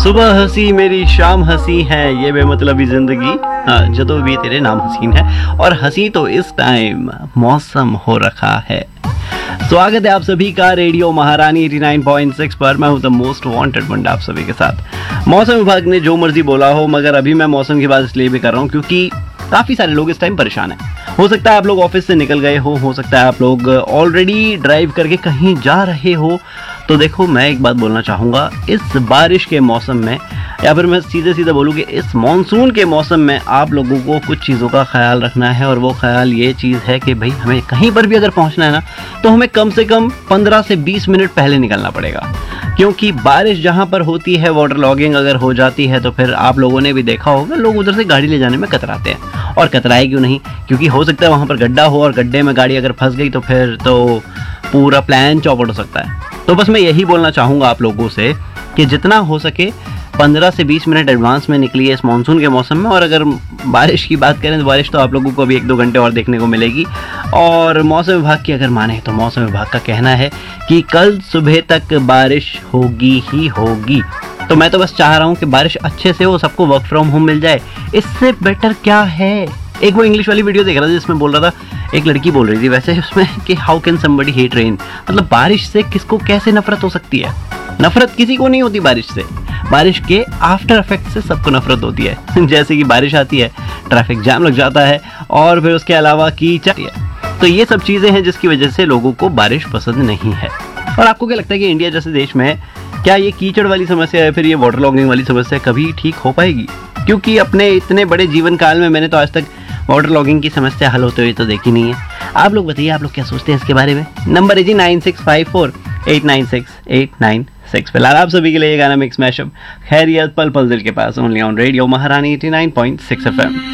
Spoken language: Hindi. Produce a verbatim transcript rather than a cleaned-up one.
सुबह हंसी मेरी शाम हंसी है, ये बेमतलबी जिंदगी हाँ, जदों भी तेरे नाम हसीन है। और हंसी तो इस टाइम मौसम हो रखा है। स्वागत है आप सभी का रेडियो महारानी नवासी पॉइंट सिक्स पर। मैं हूं द मोस्ट वांटेड बंडा आप सभी के साथ। मौसम विभाग ने जो मर्जी बोला हो, मगर अभी मैं मौसम की बात इसलिए भी कर रहा हूं क्योंकि काफी सारे लोग इस टाइम परेशान हैं। हो सकता है आप लोग ऑफिस से निकल गए हो हो सकता है आप लोग ऑलरेडी ड्राइव करके कहीं जा रहे हो। तो देखो, मैं एक बात बोलना चाहूँगा, इस बारिश के मौसम में, या फिर मैं सीधे सीधे बोलूँ कि इस मॉनसून के मौसम में आप लोगों को कुछ चीज़ों का ख्याल रखना है। और वो ख्याल ये चीज़ है कि भाई हमें कहीं पर भी अगर पहुँचना है ना, तो हमें कम से कम पंद्रह से बीस मिनट पहले निकलना पड़ेगा। क्योंकि बारिश जहाँ पर होती है, वाटर लॉगिंग अगर हो जाती है, तो फिर आप लोगों ने भी देखा होगा, लोग उधर से गाड़ी ले जाने में कतराते हैं। और कतराए क्यों नहीं? क्योंकि हो सकता है वहाँ पर गड्ढा हो और गड्ढे में गाड़ी अगर फंस गई तो फिर तो पूरा प्लान चौपट हो सकता है। तो बस मैं यही बोलना चाहूँगा आप लोगों से कि जितना हो सके पंद्रह से बीस मिनट एडवांस में निकलिए इस मानसून के मौसम में। और अगर बारिश की बात करें तो बारिश तो आप लोगों को अभी एक दो घंटे और देखने को मिलेगी। और मौसम विभाग की अगर माने तो मौसम विभाग का कहना है कि कल सुबह तक बारिश होगी ही होगी। तो मैं तो बस चाह रहा हूँ कि बारिश अच्छे से हो, सबको वर्क फ्रॉम होम मिल जाए। इससे बेटर क्या है? एक वो इंग्लिश वाली वीडियो देख रहा था जिसमें बोल रहा था, एक लड़की बोल रही थी वैसे उसमें कि how can somebody hate rain, मतलब बारिश से किसको कैसे नफरत हो सकती है? नफरत किसी को नहीं होती बारिश से। बारिश के आफ्टर इफेक्ट से सबको नफरत होती है। जैसे कि बारिश आती है, ट्रैफिक जाम लग जाता है, और फिर उसके अलावा कीचड़ है। तो ये सब चीज़ें हैं जिसकी वजह से लोगों को बारिश पसंद नहीं है। और आपको क्या लगता है कि इंडिया जैसे देश में क्या ये कीचड़ वाली समस्या या फिर ये वाटर लॉगिंग वाली समस्या कभी ठीक हो पाएगी? क्योंकि अपने इतने बड़े जीवन काल में मैंने तो आज तक वाटर लॉगिंग की समस्या हल होते हुए तो देखी नहीं है। आप लोग बताइए, आप लोग क्या सोचते हैं इसके बारे में? नंबर है जी nine six five four eight nine six eight nine six. फिलहाल आप सभी के लिए ये गाना मिक्स मैशअप खैरियत पल पल दिल के पास, ओनली ऑन रेडियो महारानी नवासी पॉइंट सिक्स एफ एम।